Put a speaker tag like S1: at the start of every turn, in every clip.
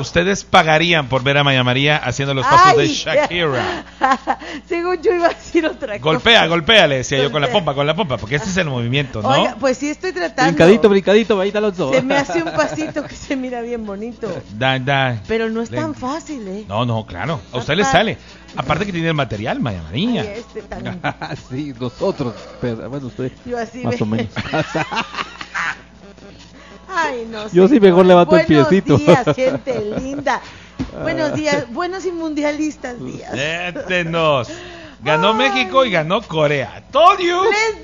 S1: Ustedes pagarían por ver a Maya María haciendo los pasos de Shakira.
S2: Según yo iba a decir otra cosa.
S1: Golpea, le decía yo con la pompa, porque este es el movimiento, ¿no?
S2: Oiga, pues sí estoy tratando.
S3: Brincadito, ahí está los dos.
S2: Se me hace un pasito que se mira bien bonito. Pero no es tan fácil, ¿eh?
S1: No, claro. A usted le sale. Aparte que tiene el material, Maya María.
S2: Tan...
S3: sí, nosotros. Pero, bueno, usted
S2: yo así
S3: más o menos.
S2: Ay, no sé.
S3: Yo sí mejor levanto el piecito.
S2: Buenos días, gente linda. Buenos días, buenos y mundialistas días.
S1: Détenos. Ganó México y ganó Corea. Told you.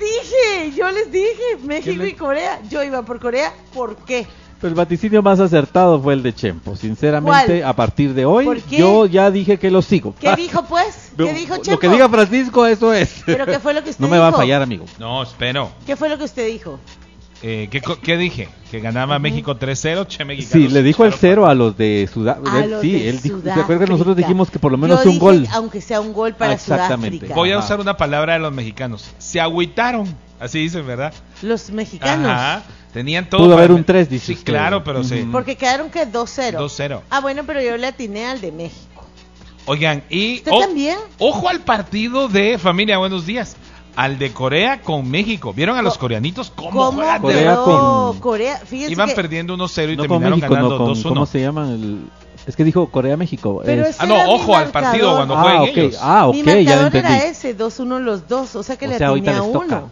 S2: Yo les dije, México y Corea. Yo iba por Corea, ¿por qué?
S3: Pero el vaticinio más acertado fue el de Chempo. Sinceramente, a partir de hoy, yo ya dije que lo sigo.
S2: ¿Qué dijo, pues? ¿Qué dijo Chempo?
S3: Lo que diga Francisco, eso es.
S2: ¿Pero qué fue lo que usted
S3: dijo? No me va a fallar, amigo.
S1: No, espero.
S2: ¿Qué fue lo que usted dijo?
S1: ¿Qué dije? Que ganaba México 3-0, Che Mexicano.
S3: Sí, le dijo el 0 a los de Sudáfrica. Sí, él dijo, ¿se acuerda que nosotros dijimos que por lo menos un gol?
S2: Aunque sea un gol para Sudáfrica.
S1: Voy a usar una palabra de los mexicanos. Se agüitaron, así dicen, ¿verdad?
S2: Los mexicanos.
S1: Ajá. Tenían todo.
S3: Pudo haber un 3, dice
S1: Sí,
S3: usted.
S1: claro, pero sí.
S2: Porque quedaron que 2-0.
S1: 2-0.
S2: Ah, bueno, pero yo le atiné al de México.
S1: Oigan, y
S2: ¿Usted también?
S1: Ojo al partido de Familia Buenos Días. Al de Corea con México. ¿Vieron a los coreanitos cómo juegan?
S2: Corea, fíjense
S1: iban
S2: que...
S1: perdiendo 1-0 y
S3: no
S1: terminaron
S3: México,
S1: ganando 2-1.
S3: ¿Cómo se llama? Es que dijo Corea-México.
S1: Ojo al partido cuando jueguen ellos.
S2: Mi marcador era ese, 2-1 los dos, o sea que le atiné a uno.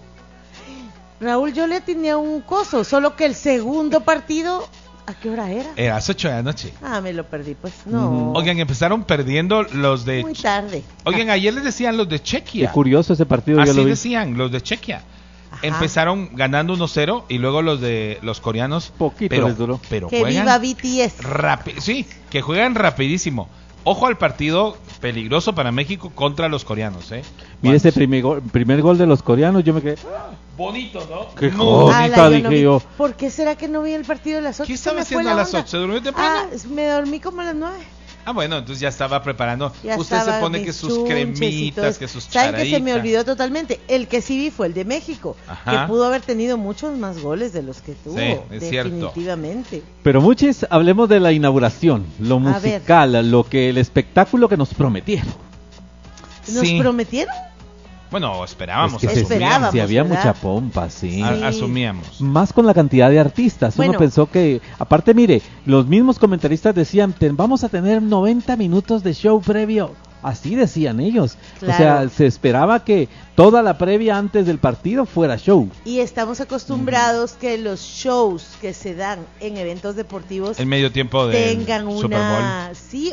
S2: Raúl, yo le atiné a un coso, solo que el segundo partido... ¿A qué hora era?
S1: Era a las 8 de la noche.
S2: Ah, me lo perdí, pues no.
S1: Oigan, empezaron perdiendo los de...
S2: Muy tarde.
S1: Oigan, ayer les decían los de Chequia.
S3: Qué curioso ese partido,
S1: así
S3: yo lo vi.
S1: decían, los de Chequia. Ajá. Empezaron ganando 1-0 y luego los coreanos...
S3: Poquito les duró.
S1: Pero
S2: que
S1: juegan...
S2: viva BTS.
S1: Sí, que juegan rapidísimo. Ojo al partido peligroso para México contra los coreanos, ¿eh?
S3: Mira ese primer gol de los coreanos, yo me quedé...
S1: Bonito, ¿no?
S3: Qué bonita, dije yo.
S2: ¿Por qué será que no vi el partido de las 8?
S1: ¿Qué estaba haciendo a las 8? ¿Se durmió temprano?
S2: Me dormí como a las 9.
S1: Ah, bueno, entonces ya estaba preparando.
S2: Ya
S1: usted se pone que sus cremitas, que sus charaditas.
S2: ¿Saben que se me olvidó totalmente? El que sí vi fue el de México, que pudo haber tenido muchos más goles de los que tuvo,
S1: sí, es
S2: definitivamente.
S1: Cierto.
S3: Pero muchos, hablemos de la inauguración, lo musical, el espectáculo que nos prometieron.
S2: ¿Nos prometieron?
S1: Bueno, esperábamos.
S3: Es que sí, había mucha pompa, sí.
S1: Asumíamos.
S3: Más con la cantidad de artistas. Uno pensó que, aparte, mire, los mismos comentaristas decían, vamos a tener 90 minutos de show previo. Así decían ellos. Claro. O sea, se esperaba que toda la previa antes del partido fuera show.
S2: Y estamos acostumbrados que los shows que se dan en eventos deportivos
S1: el medio tiempo de
S2: tengan
S1: Super
S2: una...
S1: Bowl.
S2: Sí,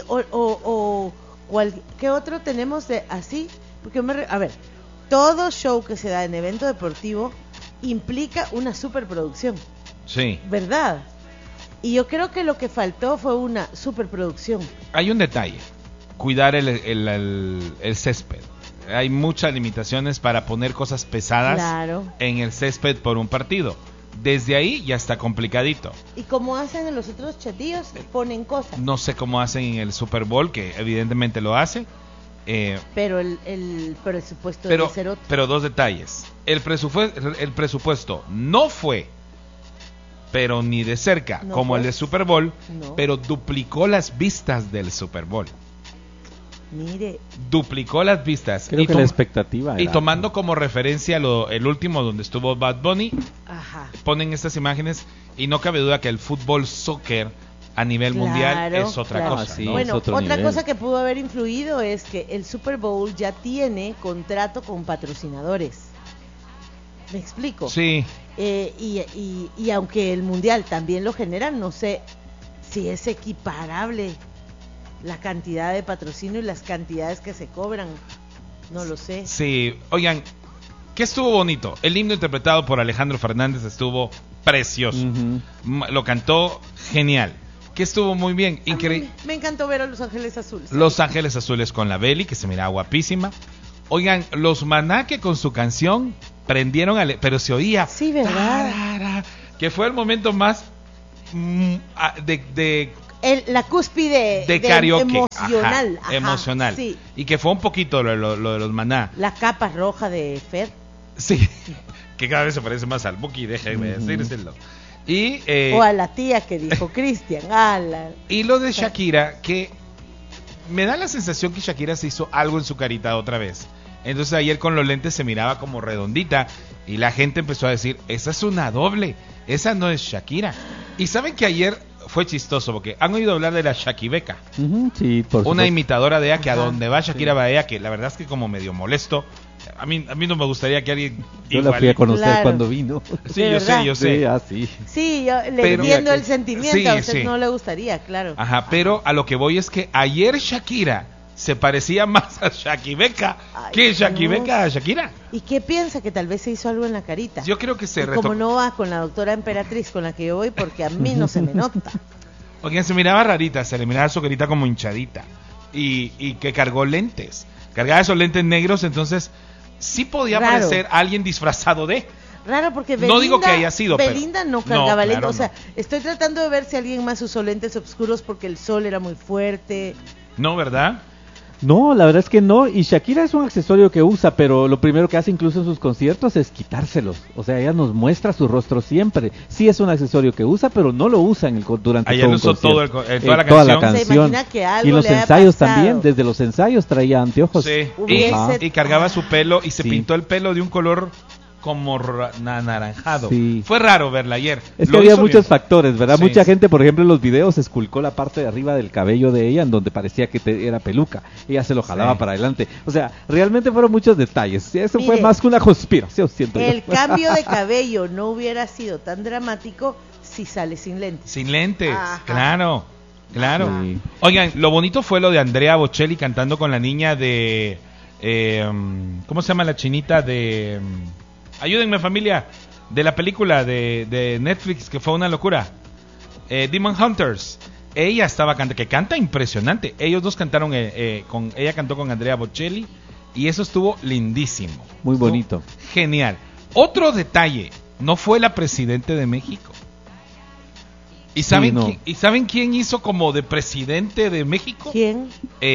S2: ¿qué otro tenemos de así? Porque a ver, todo show que se da en evento deportivo implica una superproducción.
S1: Sí.
S2: ¿Verdad? Y yo creo que lo que faltó fue una superproducción.
S1: Hay un detalle, cuidar el césped. Hay muchas limitaciones para poner cosas pesadas en el césped por un partido. Desde ahí ya está complicadito.
S2: ¿Y cómo hacen en los otros chatillos? Ponen cosas.
S1: No sé cómo hacen en el Super Bowl, que evidentemente lo hace.
S2: Pero el presupuesto debe ser otro.
S1: Pero dos detalles. El presupuesto no fue, pero ni de cerca, como el de Super Bowl, pero duplicó las vistas del Super Bowl.
S2: Mire.
S1: Duplicó las vistas.
S3: Creo que la expectativa era...
S1: Y tomando como referencia el último donde estuvo Bad Bunny, ponen estas imágenes y no cabe duda que el fútbol soccer a nivel mundial es otra cosa.
S3: Sí,
S2: ¿no? Bueno,
S3: otra
S2: nivel. Cosa que pudo haber influido es que el Super Bowl ya tiene contrato con patrocinadores. ¿Me explico?
S1: Sí.
S2: Y aunque el mundial también lo genera, no sé si es equiparable la cantidad de patrocinio y las cantidades que se cobran. No lo sé.
S1: Sí, oigan, ¿qué estuvo bonito? El himno interpretado por Alejandro Fernández estuvo precioso. Lo cantó genial. Que estuvo muy bien, increíble.
S2: Me encantó ver a Los Ángeles Azules.
S1: Los Ángeles Azules con la Beli, que se miraba guapísima. Oigan, los Maná que con su canción prendieron, pero se oía.
S2: Sí, ¿verdad?
S1: Que fue el momento más
S2: la cúspide
S1: de karaoke.
S2: Emocional.
S1: Emocional.
S2: Sí.
S1: Y que fue un poquito lo de los Maná.
S2: La capa roja de Fer.
S1: Sí, que cada vez se parece más al Buki, déjenme decírselo.
S2: O a la tía que dijo Cristian.
S1: Y lo de Shakira, que me da la sensación que Shakira se hizo algo en su carita otra vez. Entonces ayer con los lentes se miraba como redondita y la gente empezó a decir, esa es una doble, esa no es Shakira. Y saben que ayer fue chistoso porque han oído hablar de la Shakibeca,
S3: sí, por
S1: una imitadora de ella que a donde va Shakira va ella, que la verdad es que como medio molesto. A mí no me gustaría que alguien
S3: yo la fui a conocer cuando vino.
S1: Sí, yo sé.
S2: Sí, yo le entiendo el sentimiento, a usted no le gustaría, claro.
S1: Ajá, pero a lo que voy es que ayer Shakira se parecía más a Shakibeca que Shakibeca a Shakira.
S2: ¿Y qué piensa? Que tal vez se hizo algo en la carita.
S1: Yo creo que se
S2: como no va con la doctora Emperatriz con la que yo voy, porque a mí no se me nota.
S1: Oigan, se miraba rarita, se le miraba su carita como hinchadita. Y que cargó lentes. Cargaba esos lentes negros, entonces sí podía parecer alguien disfrazado de...
S2: Raro, porque Belinda,
S1: no digo que haya sido,
S2: Belinda no cargaba lentes, o sea, estoy tratando de ver si alguien más usó lentes oscuros porque el sol era muy fuerte.
S1: No, ¿verdad?
S3: No, la verdad es que no, y Shakira es un accesorio que usa, pero lo primero que hace incluso en sus conciertos es quitárselos, o sea, ella nos muestra su rostro siempre. Sí es un accesorio que usa, pero no lo usa durante todo un concierto. Toda la canción.
S2: Se imagina que algo
S3: y los
S2: le
S3: ensayos también, desde los ensayos traía anteojos.
S1: Sí, y cargaba su pelo y se pintó el pelo de un color como anaranjado. Sí. Fue raro verla ayer.
S3: Es que había muchos factores, ¿verdad? Sí. Mucha gente, por ejemplo, en los videos esculcó la parte de arriba del cabello de ella en donde parecía que era peluca. Ella se lo jalaba para adelante. O sea, realmente fueron muchos detalles. Eso fue más que una conspiración, siento yo.
S2: El cambio de cabello no hubiera sido tan dramático si sale sin lentes.
S1: Sin lentes, claro. Sí. Oigan, lo bonito fue lo de Andrea Bocelli cantando con la niña de... ¿cómo se llama la chinita de...? Ayúdenme, familia, de la película de Netflix que fue una locura, Demon Hunters. Ella estaba cantando, que canta impresionante. Ellos dos cantaron, ella cantó con Andrea Bocelli y eso estuvo lindísimo.
S3: Muy bonito.
S1: Genial. Otro detalle, no fue la presidente de México. ¿Y saben quién hizo como de presidente de México?
S2: ¿Quién?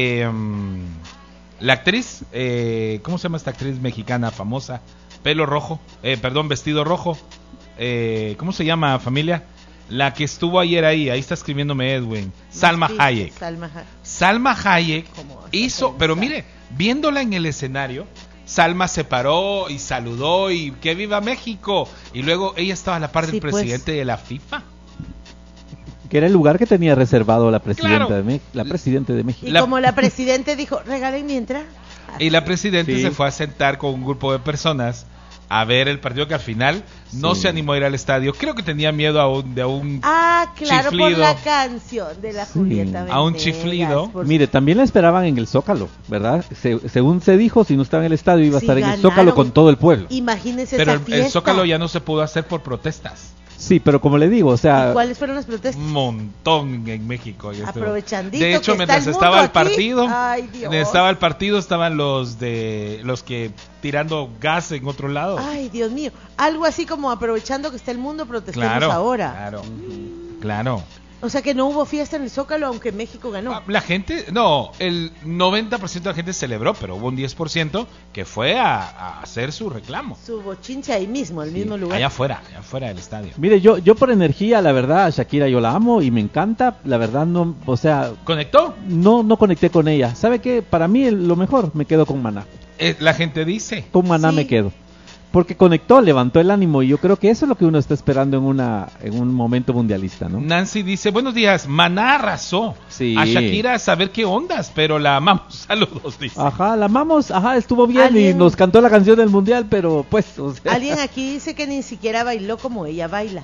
S1: La actriz, ¿cómo se llama esta actriz mexicana famosa? Pelo rojo, vestido rojo. ¿Cómo se llama, familia? La que estuvo ayer ahí está escribiéndome Edwin. Salma Hayek. Salma Hayek hizo, pero mire, viéndola en el escenario, Salma se paró y saludó y que viva México. Y luego ella estaba a la par del presidente de la FIFA.
S3: Que era el lugar que tenía reservado la presidenta la presidente de México.
S2: Y como la presidente dijo, regalen mi entrada.
S1: Y la presidenta se fue a sentar con un grupo de personas a ver el partido, que al final no se animó a ir al estadio. Creo que tenía miedo de un
S2: claro,
S1: chiflido.
S2: por la canción de la Julieta Venegas.
S1: A un chiflido.
S3: Mire, también la esperaban en el Zócalo, ¿verdad? Según se dijo, si no estaba en el estadio iba a estar en el Zócalo con todo el pueblo.
S2: Imagínese
S1: pero
S2: esa fiesta.
S1: El Zócalo ya no se pudo hacer por protestas.
S3: Sí, pero como le digo, o sea...
S2: ¿Y cuáles fueron las protestas?
S1: Un montón en México.
S2: Aprovechandito.
S1: De hecho, mientras estaba el partido, estaban los que tirando gas en otro lado.
S2: Ay, Dios mío. Algo así como aprovechando que está el mundo, protestemos ahora.
S1: Claro.
S2: O sea que no hubo fiesta en el Zócalo, aunque México ganó.
S1: La gente, no, el 90% de la gente celebró, pero hubo un 10% que fue a hacer su reclamo.
S2: Su bochincha ahí mismo, el mismo lugar.
S1: Allá afuera del estadio.
S3: Mire, yo por energía, la verdad, Shakira yo la amo y me encanta, la verdad no, o sea...
S1: ¿Conectó?
S3: No conecté con ella. ¿Sabe qué? Para mí lo mejor, me quedo con Maná.
S1: La gente dice.
S3: Con Maná me quedo. Porque conectó, levantó el ánimo y yo creo que eso es lo que uno está esperando en un momento mundialista, ¿no?
S1: Nancy dice, buenos días, Maná arrasó. Sí. A Shakira a saber qué ondas, pero la amamos. Saludos, dice.
S3: Ajá, la amamos, estuvo bien y nos cantó la canción del mundial, pero pues... O sea...
S2: Alguien aquí dice que ni siquiera bailó como ella baila.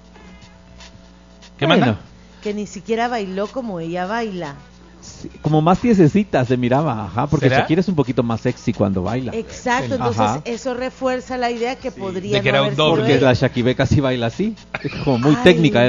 S1: ¿Qué manda?
S2: Que ni siquiera bailó como ella baila.
S3: Sí, como más tiesecita se miraba, porque ¿será? Shakira es un poquito más sexy cuando baila.
S2: Exacto, entonces eso refuerza la idea que podría
S1: de que era un doble.
S3: Porque la Shakibeca sí baila así, es como muy técnica.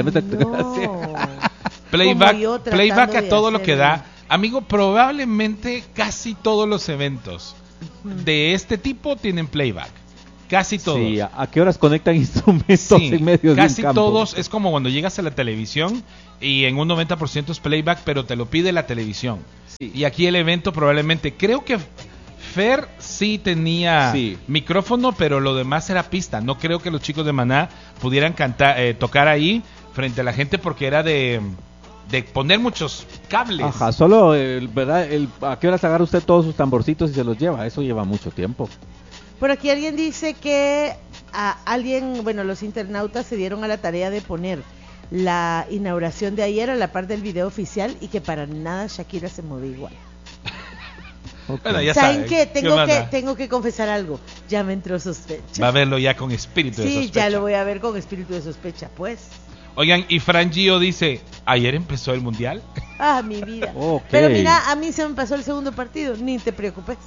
S1: Playback a todo lo que da. Amigo, probablemente casi todos los eventos de este tipo tienen playback. Casi todos.
S3: Sí, ¿a qué horas conectan instrumentos en medio de un campo?
S1: Casi todos, es como cuando llegas a la televisión y en un 90% es playback, pero te lo pide la televisión. Sí. Y aquí el evento probablemente, creo que Fer sí tenía micrófono, pero lo demás era pista. No creo que los chicos de Maná pudieran tocar ahí frente a la gente porque era de poner muchos cables.
S3: Ajá, solo, ¿verdad? ¿A qué horas agarra usted todos sus tamborcitos y se los lleva? Eso lleva mucho tiempo.
S2: Por aquí alguien dice que los internautas se dieron a la tarea de poner la inauguración de ayer a la par del video oficial y que para nada Shakira se mueve igual.
S1: Okay. Bueno,
S2: ¿Saben qué? Tengo que confesar algo. Ya me entró sospecha.
S1: Va a verlo ya con espíritu de sospecha.
S2: Sí, ya lo voy a ver con espíritu de sospecha, pues.
S1: Oigan, y Fran Gio dice, ¿ayer empezó el Mundial?
S2: Ah, mi vida.
S3: Okay.
S2: Pero mira, a mí se me pasó el segundo partido, ni te preocupes.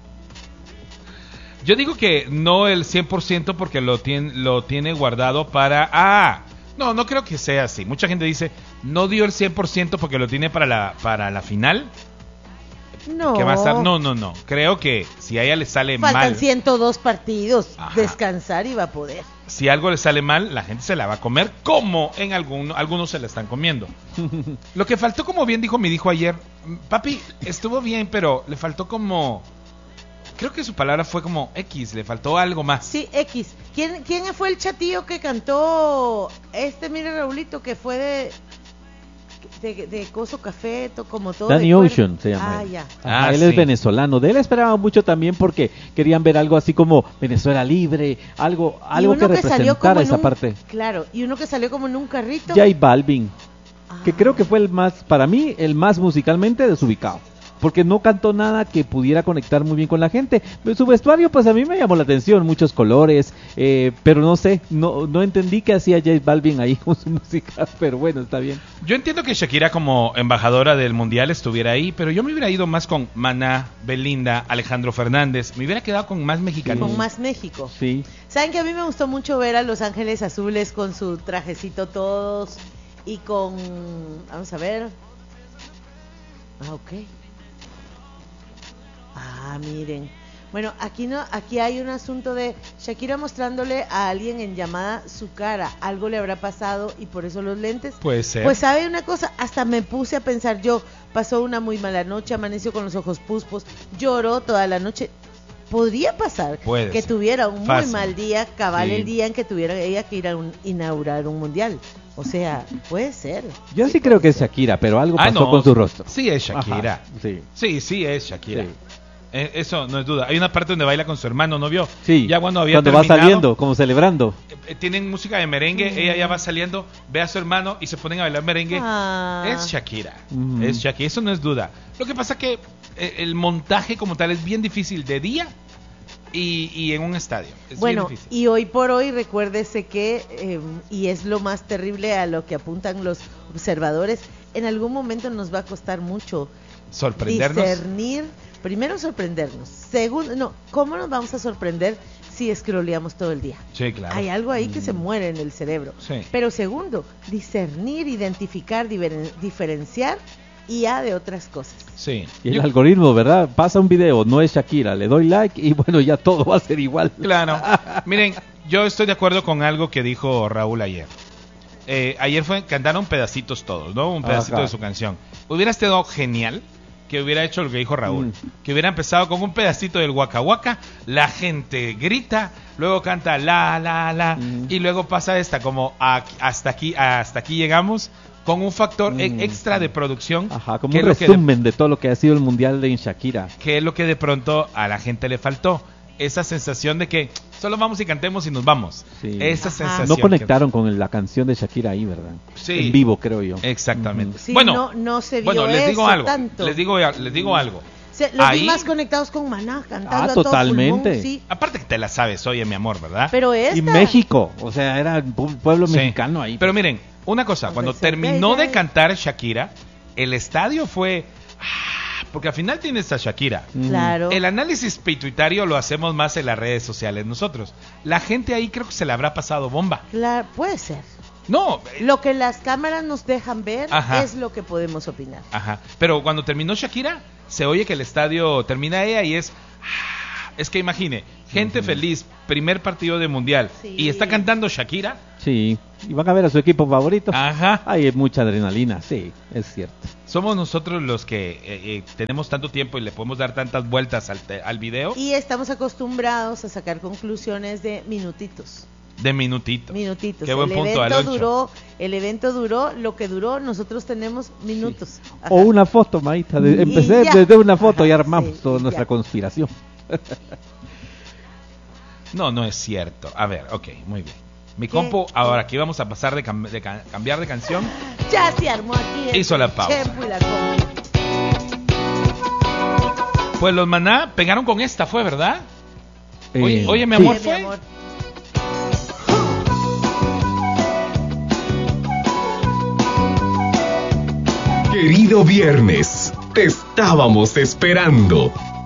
S1: Yo digo que no el 100% porque lo tiene guardado para... No creo que sea así. Mucha gente dice, no dio el 100% porque lo tiene para la final.
S2: No.
S1: Que va a estar... No. Creo que si a ella le sale mal...
S2: Faltan 102 partidos. Ajá. Descansar y va a poder.
S1: Si algo le sale mal, la gente se la va a comer, como en algunos se la están comiendo. Lo que faltó, como bien dijo mi hijo ayer, papi, estuvo bien, pero le faltó como... Creo que su palabra fue como X, le faltó algo más.
S2: Sí, X. ¿Quién fue el chatillo que cantó mire Raulito, que fue de Coso Café, como todo?
S3: Danny Ocean se llama. Él es venezolano. De él esperaba mucho también porque querían ver algo así como Venezuela libre, algo que representara esa parte.
S2: Claro, y uno que salió como en un carrito.
S3: J Balvin, que creo que fue para mí, el más musicalmente desubicado. Porque no cantó nada que pudiera conectar muy bien con la gente. Su vestuario, pues a mí me llamó la atención, muchos colores, pero no sé, no entendí qué hacía J Balvin ahí con su música, pero bueno, está bien.
S1: Yo entiendo que Shakira como embajadora del Mundial estuviera ahí, pero yo me hubiera ido más con Maná, Belinda, Alejandro Fernández, me hubiera quedado con más mexicano.
S2: Con más México.
S3: Sí.
S2: ¿Saben que a mí me gustó mucho ver a Los Ángeles Azules con su trajecito todos y con... Vamos a ver. Ok. Miren. Bueno, aquí hay un asunto de Shakira mostrándole a alguien en llamada su cara. Algo le habrá pasado y por eso los lentes.
S1: Puede ser.
S2: Pues sabe una cosa, hasta me puse a pensar yo, pasó una muy mala noche, amaneció con los ojos puspos, lloró toda la noche. Podría pasar que tuviera un muy mal día, el día en que tuviera ella que ir a inaugurar un mundial. O sea, puede ser.
S3: Yo sí creo que es Shakira, pero algo pasó con su rostro.
S1: Sí es Shakira.
S3: Ajá,
S1: sí es Shakira. Sí. Eso no es duda. Hay una parte donde baila con su hermano, ¿no vio?
S3: Sí.
S1: Ya cuando
S3: va saliendo, como celebrando.
S1: Tienen música de merengue, ella ya va saliendo, ve a su hermano y se ponen a bailar merengue. Es Shakira. Es Shakira, eso no es duda. Lo que pasa que el montaje como tal es bien difícil de día y en un estadio. Es
S2: bueno,
S1: bien difícil.
S2: Y hoy por hoy recuérdese que, y es lo más terrible a lo que apuntan los observadores, en algún momento nos va a costar mucho
S1: sorprendernos.
S2: Discernir. Primero, sorprendernos. Segundo, ¿cómo nos vamos a sorprender si scrolleamos todo el día?
S1: Sí, claro.
S2: Hay algo ahí que se muere en el cerebro.
S1: Sí.
S2: Pero segundo, discernir, identificar, diferenciar y de otras cosas.
S1: Sí.
S3: Y el algoritmo, ¿verdad? Pasa un video, no es Shakira, le doy like y bueno, ya todo va a ser igual.
S1: Claro. Miren, yo estoy de acuerdo con algo que dijo Raúl ayer. Ayer cantaron pedacitos todos, ¿no? Un pedacito de su canción. Hubiera estado genial que hubiera hecho lo que dijo Raúl, que hubiera empezado con un pedacito del Waka Waka, la gente grita, luego canta la, y luego pasa como hasta aquí llegamos, con un factor extra de producción.
S3: Ajá, como un resumen de todo lo que ha sido el Mundial de Shakira.
S1: Que es lo que de pronto a la gente le faltó. Esa sensación de que solo vamos y cantemos y nos vamos.
S3: Sí.
S1: Esa sensación.
S3: No conectaron con la canción de Shakira ahí, ¿verdad?
S1: Sí.
S3: En vivo, creo yo.
S1: Exactamente.
S2: Sí, bueno, no se vio
S1: les digo algo.
S2: Tanto.
S1: Les digo algo.
S2: Los vi más conectados con Maná, cantando a
S3: totalmente.
S2: todo pulmón, sí.
S1: Aparte que te la sabes, oye, mi amor, ¿verdad?
S2: Pero
S3: Y México, o sea, era un pueblo mexicano ahí.
S1: Pero miren, una cosa, cuando terminó de cantar Shakira, el estadio fue... Porque al final tienes a Shakira.
S2: Claro.
S1: El análisis pituitario lo hacemos más en las redes sociales nosotros. La gente ahí creo que se le habrá pasado bomba.
S2: Claro, puede ser.
S1: No.
S2: Lo que las cámaras nos dejan ver es lo que podemos opinar.
S1: Ajá. Pero cuando terminó Shakira, se oye que el estadio termina ella y es... Es que imagine, gente feliz, primer partido de mundial, y está cantando Shakira.
S3: Sí, y van a ver a su equipo favorito.
S1: Ajá.
S3: Hay mucha adrenalina, sí, es cierto.
S1: Somos nosotros los que tenemos tanto tiempo y le podemos dar tantas vueltas al video.
S2: Y estamos acostumbrados a sacar conclusiones de minutitos.
S1: De minutitos.
S2: Minutitos.
S1: Qué buen punto, Alonso.
S2: El evento duró lo que duró, nosotros tenemos minutos.
S3: Sí. O una foto, Maíta. Empecé desde una foto y armamos toda nuestra conspiración.
S1: No es cierto. A ver, ok, muy bien. Mi compu, ahora aquí vamos a pasar de cambiar de canción.
S2: Ya se armó aquí.
S1: Hizo la pausa. Pues los Maná pegaron con esta, ¿fue verdad? Oye, mi amor, ¿fue? Mi amor.
S4: Querido viernes, te estábamos esperando.